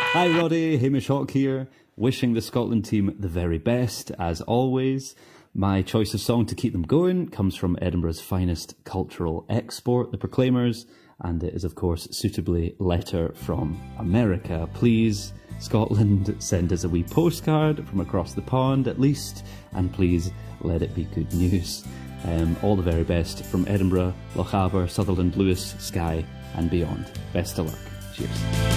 Hi Roddy, Hamish Hawk here, wishing the Scotland team the very best, as always. My choice of song to keep them going comes from Edinburgh's finest cultural export, the Proclaimers, and it is of course suitably Letter from America. Please, Scotland, send us a wee postcard from across the pond at least, and please let it be good news. All the very best from Edinburgh, Lochaber, Sutherland, Lewis, Skye and beyond. Best of luck. Cheers.